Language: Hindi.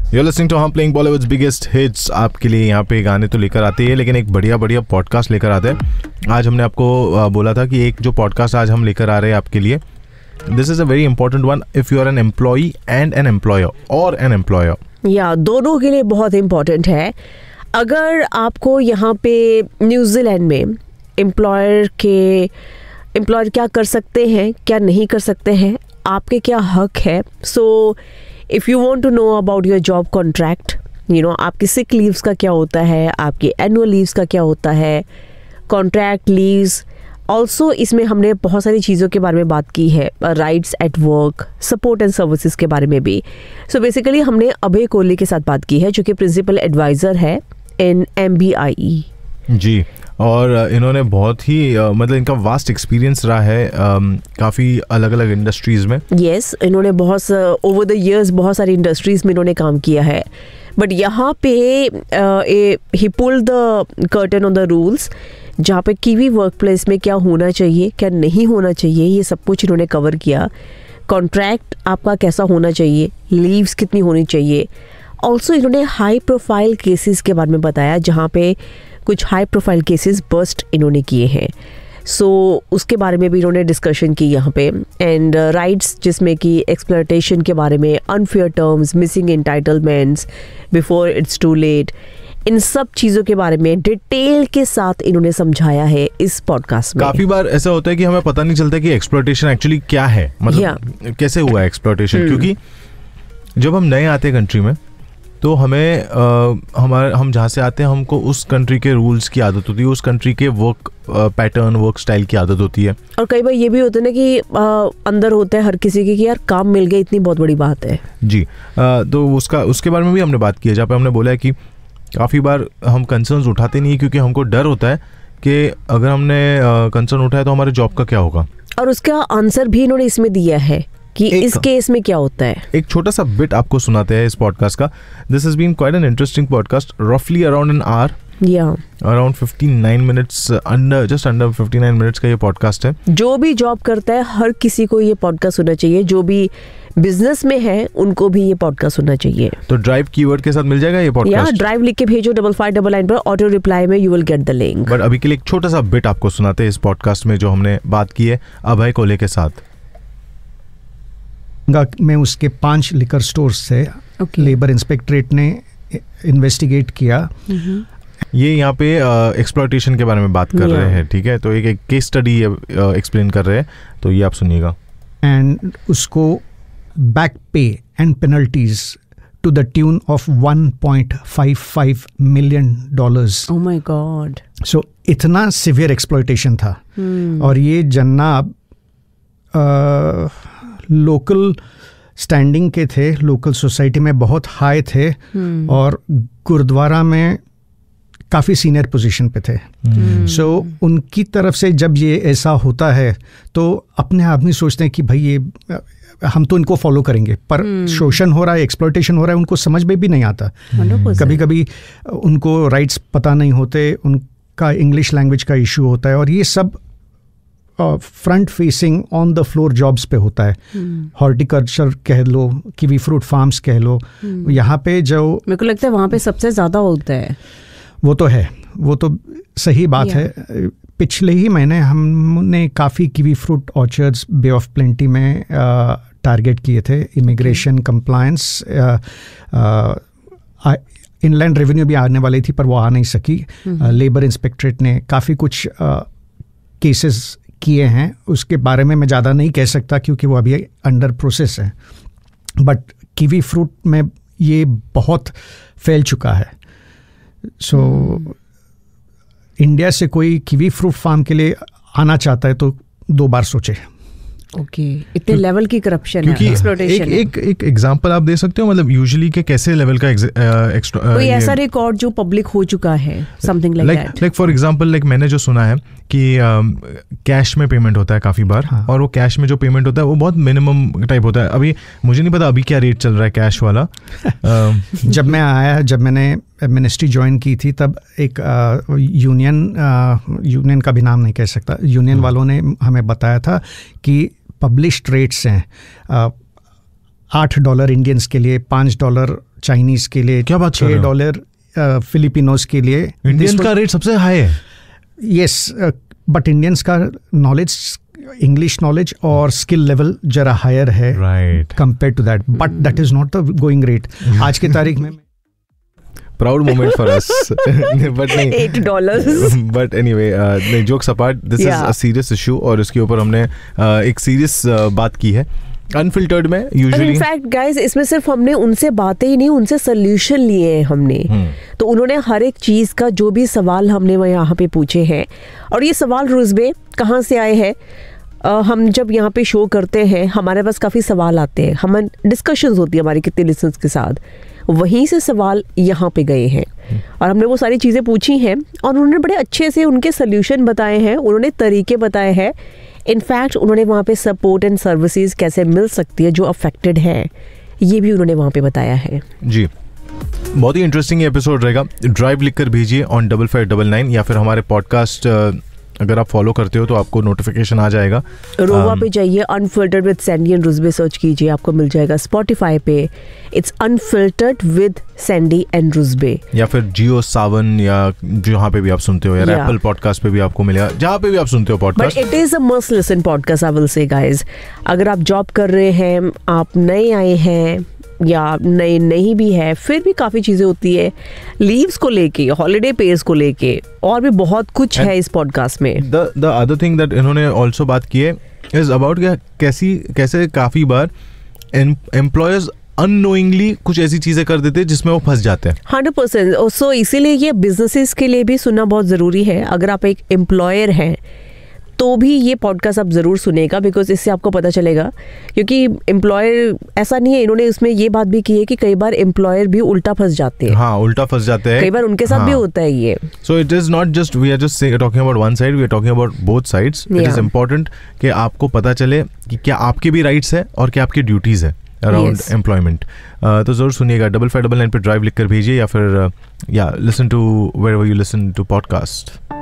You're listening to हम प्लेइंग बॉलीवुड्स बिगेस्ट हिट्स। आपके लिए यहाँ पे गाने तो लेकर आते हैं, लेकिन एक बढ़िया बढ़िया पॉडकास्ट लेकर आते हैं। आज हमने आपको बोला था कि एक जो पॉडकास्ट आज हम लेकर आ रहे हैं आपके लिए, this is a very important one if you are an employee and an employer और एन एम्प्लॉयर। या दोनों के लिए बहुत इंपॉर्टेंट है। अगर आपको यहाँ पे न्यूजीलैंड में एम्प्लॉयर क्या कर सकते हैं, क्या नहीं कर सकते हैं, आपके क्या हक है। So if you want to know about your job contract, आपकी सिक लीव्स का क्या होता है, आपकी एनुअल लीव्स का क्या होता है, कॉन्ट्रैक्ट लीव्स। ऑल्सो इसमें हमने बहुत सारी चीज़ों के बारे में बात की है, rights at work, support and services के बारे में भी। सो बेसिकली हमने अभय कोहली के साथ बात की है, जो कि प्रिंसिपल एडवाइज़र है इन MBIE। जी, और इन्होंने बहुत ही मतलब इनका वास्ट एक्सपीरियंस रहा है काफ़ी अलग अलग इंडस्ट्रीज़ में। यस, इन्होंने बहुत ओवर द इयर्स बहुत सारी इंडस्ट्रीज़ में इन्होंने काम किया है। बट यहाँ पे ही pulled the curtain on the rules, जहाँ पे कीवी वर्क प्लेस में क्या होना चाहिए, क्या नहीं होना चाहिए, ये सब कुछ इन्होंने कवर किया। कॉन्ट्रैक्ट आपका कैसा होना चाहिए, लीव्स कितनी होनी चाहिए। ऑल्सो इन्होंने हाई प्रोफाइल केसेस के बारे में बताया, जहाँ पे कुछ हाई प्रोफाइल केसेस बस्ट इन्होंने किए हैं। सो उसके बारे में भी इन्होंने डिस्कशन की यहाँ पे। एंड राइट्स, जिसमें कि एक्सप्लॉयटेशन के बारे में, unfair terms, missing entitlements before it's to late, इन सब चीज़ों के बारे में डिटेल के साथ इन्होंने समझाया है इस पॉडकास्ट में। काफ़ी बार ऐसा होता है कि हमें पता नहीं चलता कि एक्सप्लॉयटेशन एक्चुअली क्या है, मतलब कैसे हुआ है एक्सप्लॉयटेशन। क्योंकि जब हम नए आते हैं कंट्री में, तो हमें हम जहाँ से आते हैं हमको उस कंट्री के रूल्स की आदत होती है, उस कंट्री के वर्क पैटर्न, वर्क स्टाइल की आदत होती है। और कई बार ये भी होता है ना कि अंदर होता है हर किसी के कि यार काम मिल गया, इतनी बहुत बड़ी बात है। जी, तो उसके बारे में भी हमने बात की है, जहाँ पे हमने बोला है कि काफ़ी बार हम कंसर्न्स उठाते नहीं है क्योंकि हमको डर होता है कि अगर हमने कंसर्न उठाया तो हमारे जॉब का क्या होगा। और उसका आंसर भी इन्होंने इसमें दिया है कि इस केस में क्या होता है। एक छोटा सा बिट आपको सुनाते हैं इस पॉडकास्ट का। This has been quite an interesting podcast, रफली around an hour, around 59 minutes, just under 59 minutes का ये पॉडकास्ट है। जो भी जॉब करता है हर किसी को ये पॉडकास्ट सुनना चाहिए, जो भी बिजनेस में है उनको भी ये पॉडकास्ट सुनना चाहिए। तो ड्राइव कीवर्ड के साथ मिल जाएगा ये पॉडकास्ट। ड्राइव लिख के भेजो 5599 पर, ऑटो रिप्लाई में you will get the link. But अभी के लिए एक छोटा सा बिट आपको सुनाते हैं इस पॉडकास्ट में, जो हमने बात की है अभय कोहली के साथ। में उसके 5 लिकर स्टोर्स से लेबर इंस्पेक्टरेट ने इन्वेस्टिगेट किया। ये यहाँ पे एक्सप्लॉयटेशन के बारे में बात कर रहे हैं, ठीक है। तो एक केस स्टडी एक्सप्लेन कर रहे हैं, तो ये आप सुनिएगा। एंड उसको बैक पे and penalties to the tune of $1.55 million। Oh my God. सो इतना सिवियर एक्सप्लॉयटेशन था। और ये जनाब लोकल स्टैंडिंग के थे, लोकल सोसाइटी में बहुत हाई थे, और गुरुद्वारा में काफ़ी सीनियर पोजीशन पे थे। सो उनकी तरफ से जब ये ऐसा होता है तो अपने आप में सोचते हैं कि भाई ये हम तो इनको फॉलो करेंगे, पर शोषण हो रहा है, एक्सप्लॉयटेशन हो रहा है, उनको समझ में भी नहीं आता। कभी कभी उनको राइट्स पता नहीं होते, उनका इंग्लिश लैंग्वेज का इशू होता है, और ये सब front facing on the floor jobs पे होता है। हॉर्टिकल्चर कह लो, कीवी फ्रूट फार्म्स कह लो, यहाँ पे जो मेरे को लगता है वहाँ पे सबसे ज़्यादा होता है। वो तो है, वो तो सही बात है। पिछले ही महीने हमने काफ़ी kiwi fruit orchards bay of plenty में टारगेट किए थे। इमिग्रेशन कंप्लायंस, इनलैंड रेवेन्यू भी आने वाली थी पर वो आ नहीं सकी। लेबर इंस्पेक्टरेट ने काफ़ी कुछ केसेस किए हैं, उसके बारे में मैं ज़्यादा नहीं कह सकता क्योंकि वो अभी अंडर प्रोसेस है। बट कीवी फ्रूट में ये बहुत फैल चुका है। सो इंडिया से कोई कीवी फ्रूट फार्म के लिए आना चाहता है तो 2 बार सोचे। ओके, इतने लेवल की करप्शन है, एक्सप्लॉयटेशन है। एक एग्जांपल आप दे सकते हो, मतलब यूजुअली के कैसे लेवल का कोई ऐसा रिकॉर्ड जो पब्लिक हो चुका है, something like that. Like for example, like मैंने जो सुना है कि कैश में पेमेंट होता है काफ़ी बार। हाँ। और वो कैश में जो पेमेंट होता है वो बहुत मिनिमम टाइप होता है। अभी मुझे नहीं पता अभी क्या रेट चल रहा है कैश वाला। जब मैंने मिनिस्ट्री ज्वाइन की थी तब एक यूनियन का भी नाम नहीं कह सकता, यूनियन वालों ने हमें बताया था कि पब्लिश्ड रेट्स हैं $8 इंडियंस के लिए, $5 चाइनीज के लिए, क्या बात कर रहे हो? $6 फिलिपिनोज के लिए। इंडियन का रेट सबसे हाई है। यस, बट इंडियंस का नॉलेज, इंग्लिश नॉलेज और स्किल लेवल जरा हायर है right compare to that, but that is not the going rate आज की तारीख में। Proud moment for us but नहीं $8 बट एनीवे, नहीं, jokes apart, this is a serious issue और इसके ऊपर हमने एक सीरियस बात की है अनफिल्टर्ड में यूजुअली। इनफैक्ट गाइस, इसमें सिर्फ हमने उनसे बातें ही नहीं, उनसे सोल्यूशन लिए हैं हमने। तो उन्होंने हर एक चीज का जो भी सवाल हमने यहाँ पे पूछे हैं, और ये सवाल रुज़बे कहाँ से आए हैं? हम जब यहाँ पे शो करते हैं हमारे पास काफ़ी सवाल आते हैं, हम डिस्कशंस होती है हमारी कितने लिसनर्स के साथ, वहीं से सवाल यहाँ पे गए हैं और हमने वो सारी चीज़ें पूछी हैं और उन्होंने बड़े अच्छे से उनके सोल्यूशन बताए हैं, उन्होंने तरीके बताए हैं। इनफैक्ट उन्होंने वहाँ पे सपोर्ट एंड सर्विसेज कैसे मिल सकती है जो अफेक्टेड है, ये भी उन्होंने वहाँ पे बताया है। जी, बहुत ही इंटरेस्टिंग एपिसोड रहेगा। ड्राइव लिखकर भेजिए ऑन 5599 या फिर हमारे पॉडकास्ट अगर आप फॉलो करते हो तो आपको नोटिफिकेशन आ जाएगा। रोवा पे जाइए, unfiltered with Sandy and Ruzbeh search कीजिए, आपको मिल जाएगा। स्पॉटिफाई पे it's unfiltered with Sandy and Ruzbeh, या फिर जियो सावन या जहाँ पे भी आप सुनते हो, या एप्पल पॉडकास्ट पे भी आपको मिलेगा, जहाँ पे भी आप सुनते हो podcast. But it is a must listen podcast, I will say guys. अगर आप जॉब कर रहे हैं, आप नए आए हैं या नए नहीं भी है, फिर भी काफ़ी चीज़ें होती है लीव्स को लेके, हॉलीडे पेज को लेके, और भी बहुत कुछ है इस पॉडकास्ट में। द अदर थिंग दैट इन्होंने ऑल्सो बात की है इज अबाउट कैसे काफ़ी बार एम्प्लॉयर्स अननोइंगली कुछ ऐसी चीज़ें कर देते हैं जिसमें वो फंस जाते हैं। 100%। सो इसीलिए ये बिजनेसेस के लिए भी सुनना बहुत ज़रूरी है। अगर आप एक एम्प्लॉयर हैं तो भी ये पॉडकास्ट आप ज़रूर सुनेगा, बिकॉज इससे आपको पता चलेगा, क्योंकि एम्प्लॉयर ऐसा नहीं है, इन्होंने इसमें ये बात भी की है कि कई बार एम्प्लॉयर भी उल्टा फंस जाते हैं। हाँ, उल्टा फंस जाते हैं, कई बार उनके साथ भी होता है ये। So it is not just we are just talking about one side, we are talking about both sides. It is important कि आपको पता चले कि क्या आपके भी राइट्स है और क्या आपकी ड्यूटीज़ है अराउंड एम्प्लॉयमेंट। तो ज़रूर सुनिएगा। 5599 पे ड्राइव लिखकर भेजिए या फिर या listen to wherever you listen to podcast.